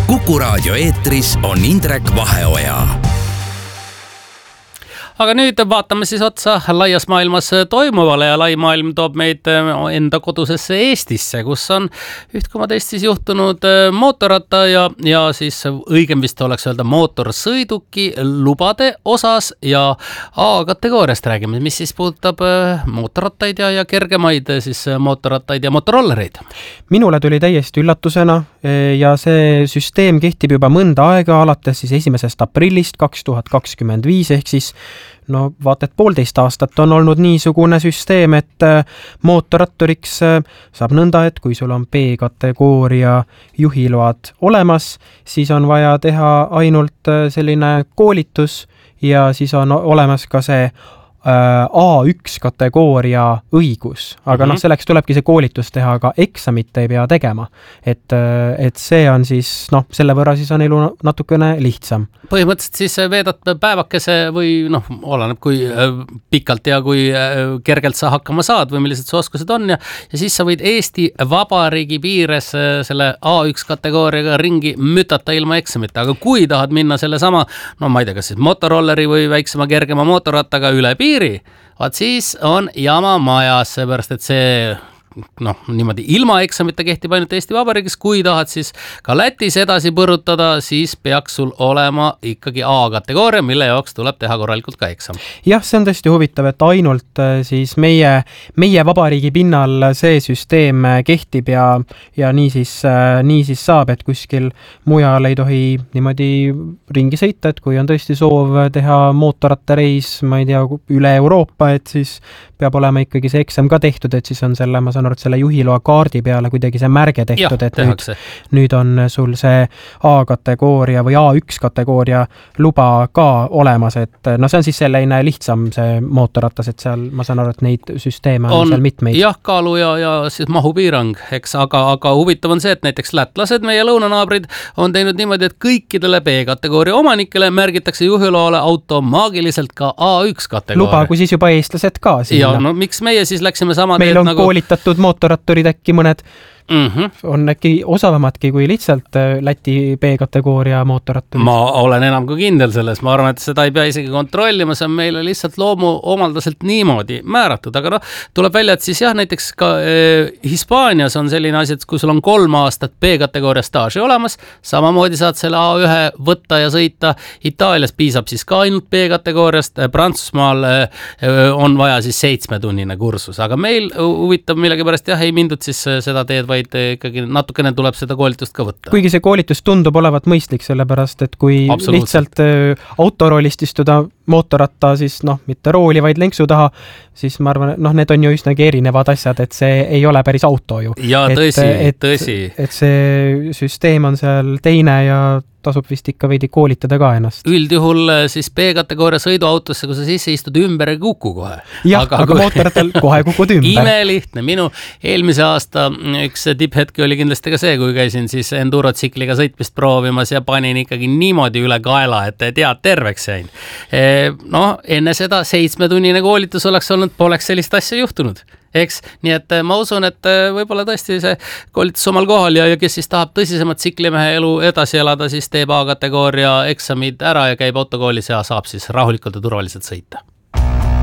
Kuku Raadio eetris on Indrek Vaheoja. Aga nüüd vaatame siis otsa laias maailmas toimuvale ja lai maailm toob meid enda kodusesse Eestisse, kus on üht koma teist siis juhtunud mootorratta ja siis õigem vist oleks öelda mootorsõiduki lubade osas ja A-kategooriast räägime, mis siis puudutab mootorrattaid ja kergemaid siis mootorrattaid ja motorollereid. Minule tuli täiesti üllatusena ja see süsteem kehtib juba mõnda aega alates siis 1. aprillist 2025 ehk siis vaata, et 1,5 aastat on olnud niisugune süsteem, et mootorratturiks saab nõnda, et kui sul on B-kategooria juhiload olemas, siis on vaja teha ainult selline koolitus ja siis on olemas ka see A1 kategooria õigus, aga selleks tulebki see koolitus teha, aga eksamit ei pea tegema. Et see on siis, selle võrra siis on elu natukene lihtsam. Põhimõtteliselt siis veedad päevakese või oleneb kui pikalt ja kui kergelt sa hakkama saad või millised su oskused on ja siis sa võid Eesti Vabariigi piires selle A1 kategooriaga ringi mütata ilma eksamita, aga kui tahad minna selle sama, ma ei tea, kas siis motorolleri või väiksema kergema mootorrattaga üle piiri, vaat siis on jama majas, seepärast et see niimoodi ilma eksamita kehtib ainult Eesti Vabariigis, kui tahad siis ka Lätis edasi põrutada, siis peaks sul olema ikkagi A-kategooria, mille jaoks tuleb teha korralikult ka eksam. Jah, see on tõesti huvitav, et ainult siis meie vabariigi pinnal see süsteem kehtib ja nii siis saab, et kuskil mujal ei tohi niimoodi ringi sõita, et kui on tõesti soov teha mootorrattareis, ma ei tea, üle Euroopa, et siis peab olema ikkagi see eksam ka tehtud, et siis on ma saan aru, et selle juhiloa kaardi peale kuidagi see märge tehtud, et nüüd on sul see A-kategooria või A1 kategooria luba ka olemas, et see on siis selline lihtsam see mootorratas, et seal ma saan aru, et neid süsteeme on seal mitmeid. Jah, kaalu ja siis mahupiirang, eks, aga huvitav on see, et näiteks lätlased, meie lõunanaabrid, on teinud niimoodi, et kõikidele B-kategooria omanikele märgitakse juhiloale automaagiliselt ka A1 kategooria. Luba, kui siis juba eestlased ka sinna. Ja miks meie siis läksime sama meil on koolitatud mootorratturid äkki mõned on äkki osavamadki kui lihtsalt Läti B-kategooria mootorratturid. Ma olen enam kui kindel selles, ma arvan, et seda ei pea isegi kontrollima, see on meile lihtsalt loomuomaldaselt niimoodi määratud, aga tuleb välja, et siis jah, näiteks ka Hispaanias on selline asi, et kui sul on 3 aastat B-kategooria staaži olemas, samamoodi saad selle A1 võtta ja sõita, Itaalias piisab siis ka ainult B-kategooriast, Prantsusmaal on vaja siis 7-tunnine kursus, aga meil huvitav millegipärast jah, ei mindud siis seda teed, vaid ikkagi natukene tuleb seda koolitust ka võtta. Kuigi see koolitus tundub olevat mõistlik, sellepärast, et kui lihtsalt autoroolist istuda mootorratta, siis mitte rooli, vaid lenksu taha, siis ma arvan, need on ju üsnagi erinevad asjad, et see ei ole päris auto ju. Ja tõsi. Et see süsteem on seal teine ja tasub vist ikka veidi koolitada ka ennast. Üldjuhul siis B-kategooria sõiduautosse, kui sa sisse istud ümber ei kuku kohe. Jah, aga mootorrattal kohe kukud ümber. Imelihtne. Minu eelmise aasta üks tipphetki oli kindlasti ka see, kui käisin siis endurotsikliga sõitmist proovimas ja panin ikkagi niimoodi üle kaela, et tead, terveks jäin. Enne seda 7-tunnine koolitus oleks olnud, poleks sellist asja juhtunud. Eks, nii et ma usun, et võib-olla tõesti see koolitus omal kohal ja kes siis tahab tõsisemat tsiklimehe elu edasi elada, siis teeb A-kategooria eksamid ära ja käib autokoolis ja saab siis rahulikult ja turvaliselt sõita.